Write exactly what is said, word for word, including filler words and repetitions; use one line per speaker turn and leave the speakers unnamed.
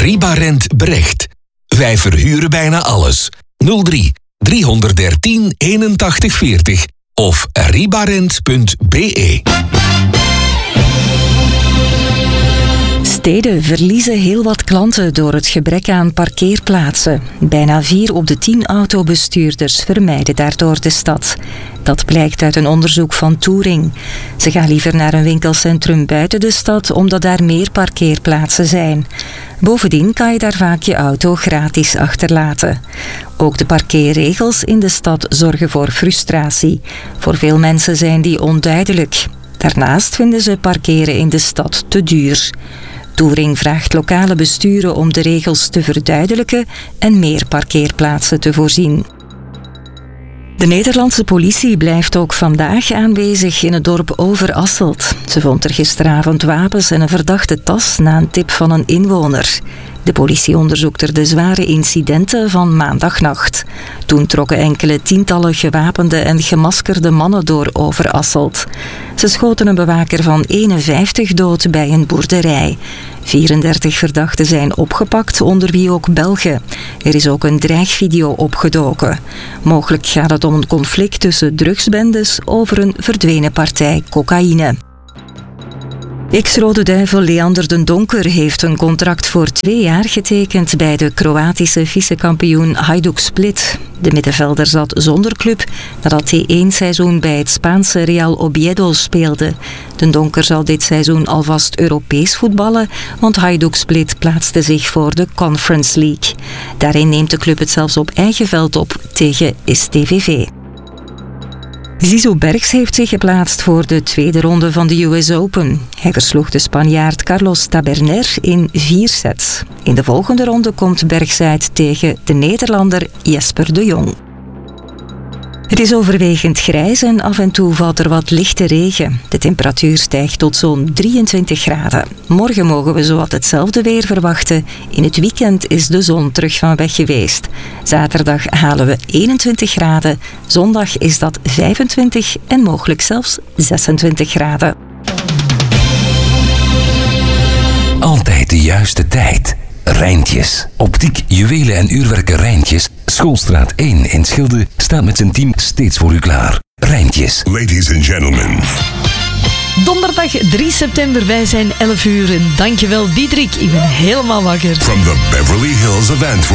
Ribarent Brecht. Wij verhuren bijna alles. nul drie driehonderddertien eenentachtig veertig of ribarent punt b e.
Steden verliezen heel wat klanten door het gebrek aan parkeerplaatsen. Bijna vier op de tien autobestuurders vermijden daardoor de stad. Dat blijkt uit een onderzoek van Touring. Ze gaan liever naar een winkelcentrum buiten de stad omdat daar meer parkeerplaatsen zijn. Bovendien kan je daar vaak je auto gratis achterlaten. Ook de parkeerregels in de stad zorgen voor frustratie. Voor veel mensen zijn die onduidelijk. Daarnaast vinden ze parkeren in de stad te duur. Touring vraagt lokale besturen om de regels te verduidelijken en meer parkeerplaatsen te voorzien. De Nederlandse politie blijft ook vandaag aanwezig in het dorp Overasselt. Ze vond er gisteravond wapens en een verdachte tas na een tip van een inwoner. De politie onderzoekt er de zware incidenten van maandagnacht. Toen trokken enkele tientallen gewapende en gemaskerde mannen door Overasselt. Ze schoten een bewaker van eenenvijftig dood bij een boerderij. vierendertig verdachten zijn opgepakt, onder wie ook Belgen. Er is ook een dreigvideo opgedoken. Mogelijk gaat het om een conflict tussen drugsbendes over een verdwenen partij cocaïne. Ex-Rode Duivel Leander den Donker heeft een contract voor twee jaar getekend bij de Kroatische vicekampioen Hajduk Split. De middenvelder zat zonder club nadat hij één seizoen bij het Spaanse Real Oviedo speelde. Den Donker zal dit seizoen alvast Europees voetballen, want Hajduk Split plaatste zich voor de Conference League. Daarin neemt de club het zelfs op eigen veld op tegen S T V V. Zizou Bergs heeft zich geplaatst voor de tweede ronde van de U S Open. Hij versloeg de Spanjaard Carlos Taberner in vier sets. In de volgende ronde komt Bergs uit tegen de Nederlander Jesper de Jong. Het is overwegend grijs en af en toe valt er wat lichte regen. De temperatuur stijgt tot zo'n drieëntwintig graden. Morgen mogen we zowat hetzelfde weer verwachten. In het weekend is de zon terug van weg geweest. Zaterdag halen we eenentwintig graden. Zondag is dat vijfentwintig en mogelijk zelfs zesentwintig graden.
Altijd de juiste tijd. Rijntjes. Optiek, juwelen en uurwerken Rijntjes. Schoolstraat één in Schilde staat met zijn team steeds voor u klaar. Rijntjes.
Ladies and gentlemen.
Donderdag drie september, wij zijn elf uur. En dankjewel Diederik, ik ben helemaal wakker.
From the Beverly Hills of Antwerp.